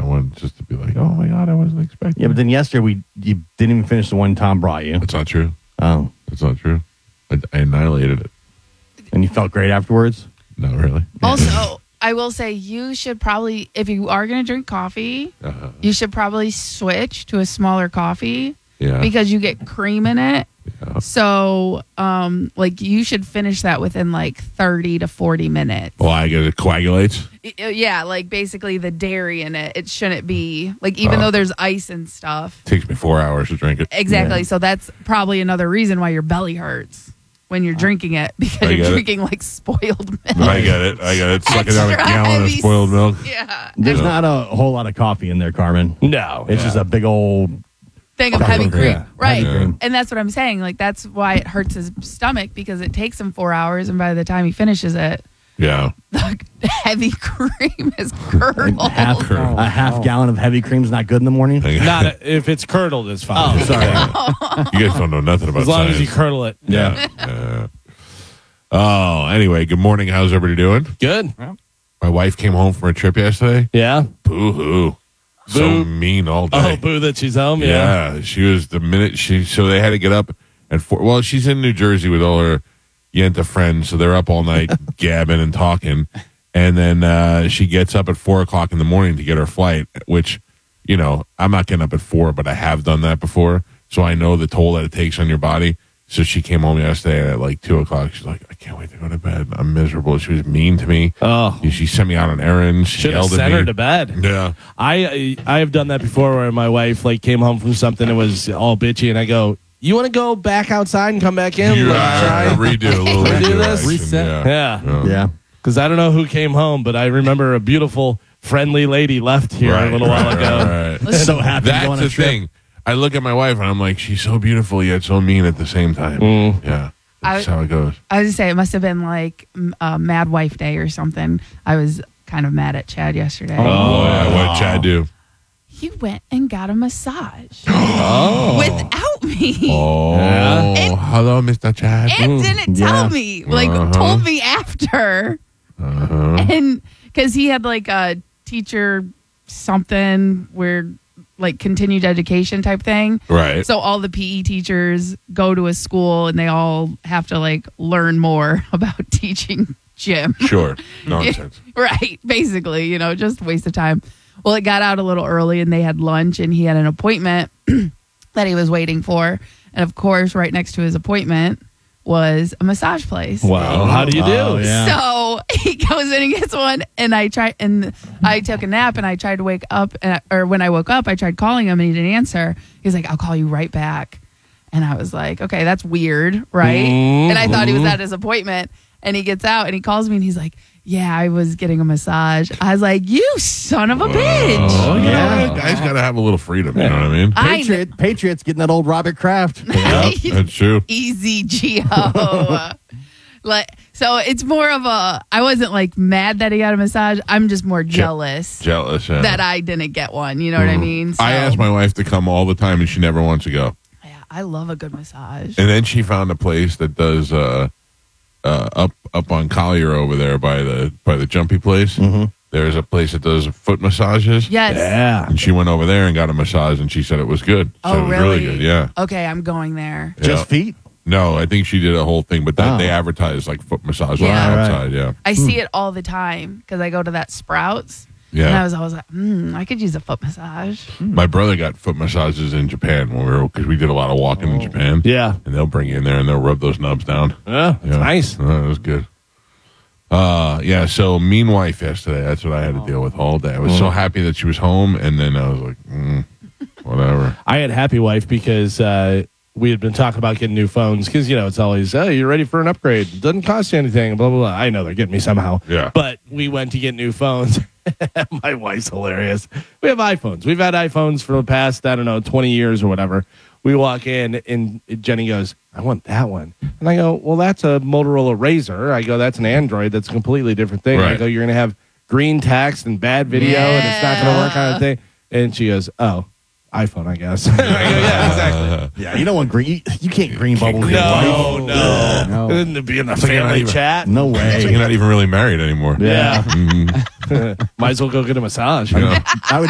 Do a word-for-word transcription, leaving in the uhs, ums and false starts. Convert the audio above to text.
I wanted just to be like, oh my God, I wasn't expecting. Yeah, but then yesterday we you didn't even finish the one Tom brought you. That's not true. Oh. That's not true. I, I annihilated it. And you felt great afterwards? Not really. Also, I will say you should probably, if you are going to drink coffee, Uh-huh. you should probably switch to a smaller coffee Yeah. because you get cream in it. Yeah. So, um, like, you should finish that within like thirty to forty minutes. Well, I guess it coagulates. Y- Yeah, like basically the dairy in it. It shouldn't be, like, even Oh. though there's ice and stuff. Takes me four hours to drink it. Exactly. Yeah. So that's probably another reason why your belly hurts when you're drinking it because I you're get it. drinking like spoiled milk. I get it. I get it. Sucking down a Extra gallon of heavy spoiled milk. Yeah. There's Yeah. not a whole lot of coffee in there, Carmen. No. It's just a big old... Thing of Okay. heavy cream. Yeah. Right. Heavy cream. And that's what I'm saying. Like, that's why it hurts his stomach because it takes him four hours. And by the time he finishes it, Yeah. the heavy cream is curdled. half, a half gallon of heavy cream's not good in the morning? Not a, if it's curdled, it's fine. Oh, sorry. You guys don't know nothing about As long science. as you curdle it. Yeah. Yeah. Oh, anyway, good morning. How's everybody doing? Good. My wife came home from a trip yesterday. Yeah. Boo hoo. So Boo. mean all Oh, day. boo that she's home. Yeah. Yeah, she was the minute she. So they had to get up at four. Well, she's in New Jersey with all her Yenta friends, so they're up all night gabbing and talking. And then uh, she gets up at four o'clock in the morning to get her flight. Which, you know, I'm not getting up at four, but I have done that before, so I know the toll that it takes on your body. So she came home yesterday at like two o'clock. She's like, I can't wait to go to bed. I'm miserable. She was mean to me. Oh. She sent me out on errands. She Should have yelled at sent me. her to bed. Yeah. I I have done that before where my wife like came home from something and was all bitchy and I go, you want to go back outside and come back in? You Like, uh, try? redo a little Redo redo this? action, Reset. Yeah. Yeah. Yeah. Because I don't know who came home, but I remember a beautiful, friendly lady left here Right, a little while right, ago. right, right. So happy to go That's on a the trip. thing. I look at my wife and I'm like, she's so beautiful yet so mean at the same time. Mm. Yeah. That's I- how it goes. I was going to say, it must have been like uh, Mad Wife Day or something. I was kind of mad at Chad yesterday. Oh, yeah. What did Chad do? He went and got a massage Oh. without me. Oh, Yeah. hello, Mister Chad. And didn't tell Yeah. me. Like, Uh-huh. told me after. Uh-huh. And because he had like a teacher something where like continued education type thing. Right. So all the P E teachers go to a school and they all have to like learn more about teaching gym. Sure. Nonsense. Right. Basically, you know, just a waste of time. Well, it got out a little early and they had lunch and he had an appointment that he was waiting for. And of course, right next to his appointment was a massage place. Wow. How do you do? Oh, yeah. So he goes in and gets one, and I try, and I took a nap, and I tried to wake up, and I, or when I woke up, I tried calling him, and he didn't answer. He's like, "I'll call you right back," and I was like, "Okay, that's weird, right?" Mm-hmm. And I thought he was at his appointment, and he gets out, and he calls me, and he's like, "Yeah, I was getting a massage." I was like, "You son of a bitch!" Oh, you know Yeah. what? Guys got to have a little freedom. You know what I mean? I Patriot, Patriots getting that old Robert Kraft. Yeah, that's true. Easy G O. Like, so it's more of a, I wasn't like mad that he got a massage. I'm just more jealous Jealous. Yeah. that I didn't get one. You know what I mean? So, I ask my wife to come all the time, and she never wants to go. yeah, I love a good massage. And then she found a place that does uh, uh, up up on Collier over there by the by the Jumpy place. Mm-hmm. There's a place that does foot massages. Yes. Yeah. And she went over there and got a massage, and she said it was good. So Oh, it was really? really good. Yeah. Okay, I'm going there. Just Yeah. feet? No, I think she did a whole thing, but that, Oh. they advertise like foot massage Yeah. on the Right. outside. Yeah. I see it all the time because I go to that Sprouts. Yeah. And I was always like, hmm, I could use a foot massage. My brother got foot massages in Japan when we were because we did a lot of walking in Japan. Yeah. And they'll bring you in there and they'll rub those knobs down. Yeah. It's Yeah. nice. Uh, it was good. Uh, yeah. So mean wife yesterday. That's what I had to deal with all day. I was so happy that she was home, and then I was like, mm, whatever. I had a happy wife because uh, we had been talking about getting new phones because, you know, it's always, oh, you're ready for an upgrade. It doesn't cost you anything, blah, blah, blah. I know they're getting me somehow. Yeah. But we went to get new phones. My wife's hilarious. We have iPhones. We've had iPhones for the past, I don't know, twenty years or whatever. We walk in and Jenny goes, I want that one. And I go, well, that's a Motorola Razr. I go, that's an Android. That's a completely different thing. I Right. go, you're going to have green text and bad video and it's not going to work kind of thing. And she goes, oh, iPhone, I guess. I go, yeah, exactly. Yeah, you don't want green. You, you can't green bubble your wife. No, no. No. Couldn't be in a like you're not family even- chat. No So way. you're not even really married anymore. Yeah. Mhm. Might as well go get a massage. Yeah. I would